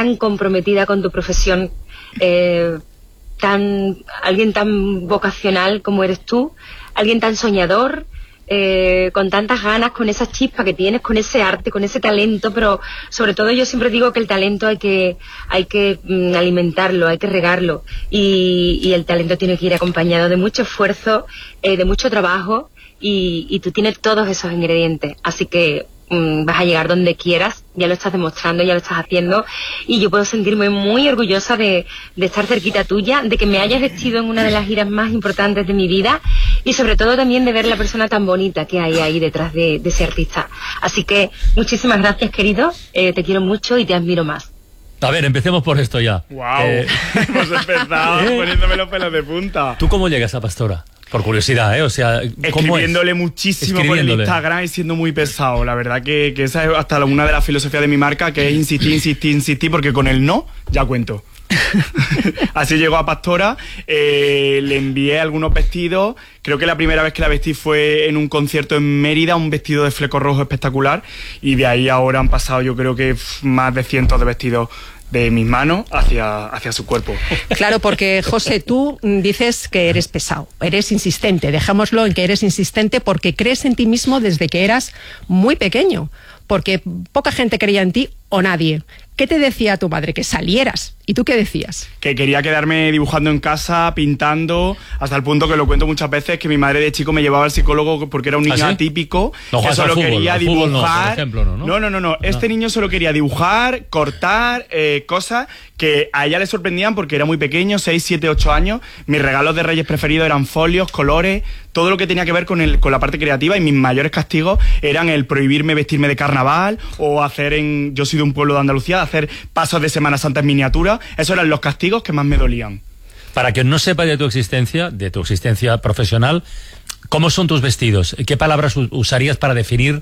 tan comprometida con tu profesión, alguien tan vocacional como eres tú, alguien tan soñador, con tantas ganas, con esa chispa que tienes, con ese arte, con ese talento, pero sobre todo yo siempre digo que el talento hay que alimentarlo, hay que regarlo, y el talento tiene que ir acompañado de mucho esfuerzo, de mucho trabajo, y tú tienes todos esos ingredientes, así que vas a llegar donde quieras, ya lo estás demostrando, ya lo estás haciendo, y yo puedo sentirme muy orgullosa de estar cerquita tuya, de que me hayas vestido en una de las giras más importantes de mi vida, y sobre todo también de ver la persona tan bonita que hay ahí detrás de ese artista. Así que muchísimas gracias, querido, te quiero mucho y te admiro más. A ver, empecemos por esto ya. ¡Wow! Hemos empezado poniéndome los pelos de punta. ¿Tú cómo llegas a Pastora? Por curiosidad, o sea, ¿cómo escribiéndole muchísimo por el Instagram y siendo muy pesado. La verdad que esa es hasta una de las filosofías de mi marca, que es insistir, porque con el no ya cuento. Así llegó a Pastora, le envié algunos vestidos. Creo que la primera vez que la vestí fue en un concierto en Mérida, un vestido de fleco rojo espectacular, y de ahí ahora han pasado yo creo que más de cientos de vestidos de mis manos hacia su cuerpo. Claro, porque José, tú dices que eres pesado, eres insistente, dejémoslo en que eres insistente porque crees en ti mismo desde que eras muy pequeño, porque poca gente creía en ti o nadie. ¿Qué te decía tu madre? Que salieras. ¿Y tú qué decías? Que quería quedarme dibujando en casa, pintando, hasta el punto que lo cuento muchas veces, que mi madre de chico me llevaba al psicólogo porque era un niño atípico, que solo quería dibujar. No. Este niño solo quería dibujar, cortar, cosas que a ella le sorprendían porque era muy pequeño, 6, 7, 8 años. Mis regalos de Reyes preferidos eran folios, colores, todo lo que tenía que ver con la parte creativa, y mis mayores castigos eran el prohibirme vestirme de carnaval o yo soy de un pueblo de Andalucía, hacer pasos de Semana Santa en miniatura. Esos eran los castigos que más me dolían. Para quien no sepa de tu existencia profesional, ¿cómo son tus vestidos? ¿Qué palabras usarías para definir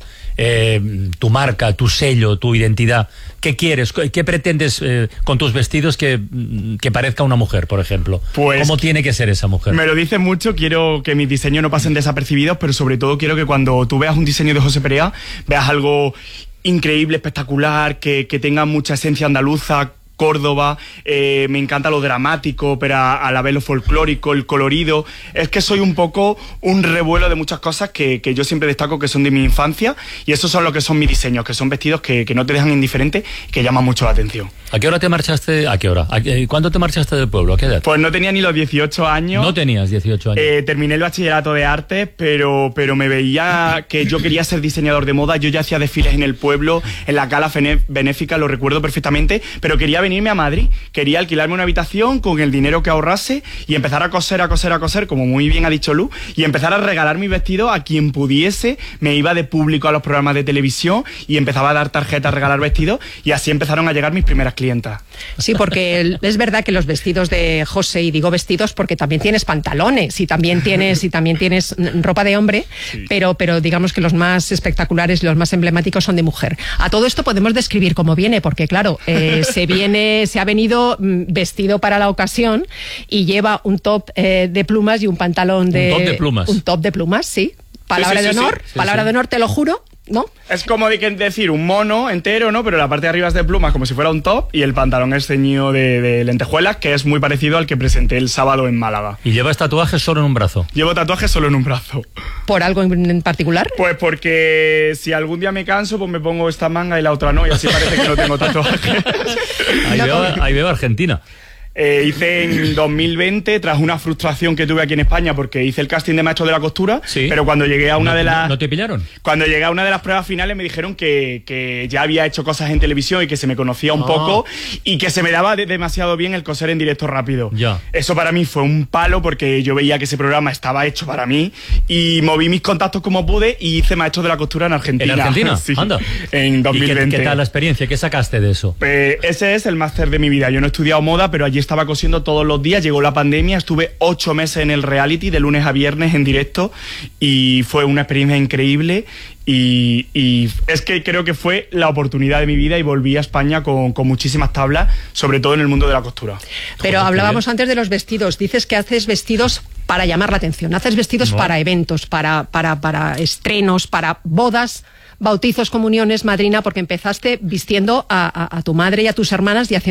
tu marca, tu sello, tu identidad? ¿Qué quieres? ¿Qué pretendes con tus vestidos que parezca una mujer, por ejemplo? Pues, ¿cómo tiene que ser esa mujer? Me lo dicen mucho, quiero que mis diseños no pasen desapercibidos, pero sobre todo quiero que cuando tú veas un diseño de José Perea, veas algo increíble, espectacular, que tenga mucha esencia andaluza, Córdoba, me encanta lo dramático, pero a la vez lo folclórico, el colorido. Es que soy un poco un revuelo de muchas cosas que yo siempre destaco que son de mi infancia, y esos son lo que son mis diseños, que son vestidos que no te dejan indiferente y que llaman mucho la atención. ¿A qué hora te marchaste? ¿A qué hora? ¿Cuándo te marchaste del pueblo? ¿A qué edad? Pues no tenía ni los 18 años. ¿No tenías 18 años? Terminé el bachillerato de arte, pero me veía que yo quería ser diseñador de moda. Yo ya hacía desfiles en el pueblo, en la gala benéfica, lo recuerdo perfectamente, pero quería venirme a Madrid, quería alquilarme una habitación con el dinero que ahorrase y empezar a coser, como muy bien ha dicho Lu, y empezar a regalar mis vestidos a quien pudiese. Me iba de público a los programas de televisión y empezaba a dar tarjetas, a regalar vestidos, y así empezaron a llegar mis primeras clientas. Sí, porque es verdad que los vestidos de José, y digo vestidos porque también tienes pantalones y también tienes ropa de hombre, sí. pero digamos que los más espectaculares, los más emblemáticos son de mujer. A todo esto podemos describir cómo viene, porque claro, se ha venido vestido para la ocasión y lleva un top de plumas y un pantalón de... ¿Un top de plumas? Un top de plumas, sí. Palabra de honor, palabra de honor, te lo juro. ¿No? Es como decir un mono entero, ¿no? Pero la parte de arriba es de plumas, como si fuera un top, y el pantalón es ceñido de lentejuelas, que es muy parecido al que presenté el sábado en Málaga. ¿Y llevas tatuajes solo en un brazo? Llevo tatuajes solo en un brazo. ¿Por algo en particular? Pues porque si algún día me canso, pues me pongo esta manga y la otra no, y así parece que no tengo tatuajes. Ahí veo Argentina. Hice en 2020, tras una frustración que tuve aquí en España, porque hice el casting de maestro de la costura, sí. Pero cuando llegué a una de las... ¿No te pillaron? Cuando llegué a una de las pruebas finales me dijeron que ya había hecho cosas en televisión y que se me conocía un poco, y que se me daba demasiado bien el coser en directo rápido. Ya. Eso para mí fue un palo, porque yo veía que ese programa estaba hecho para mí, y moví mis contactos como pude y hice maestro de la costura en Argentina. ¿En Argentina? Sí. Anda. En 2020. ¿Y qué tal la experiencia? ¿Qué sacaste de eso? Ese es el máster de mi vida. Yo no he estudiado moda, pero allí estaba cosiendo todos los días. Llegó la pandemia, estuve 8 meses en el reality, de lunes a viernes en directo, y fue una experiencia increíble. Y es que creo que fue la oportunidad de mi vida, y volví a España con muchísimas tablas, sobre todo en el mundo de la costura. Pero hablábamos antes de los vestidos. Dices que haces vestidos para llamar la atención, haces vestidos para eventos, para estrenos, para bodas, bautizos, comuniones, madrina, porque empezaste vistiendo a tu madre y a tus hermanas y haciendo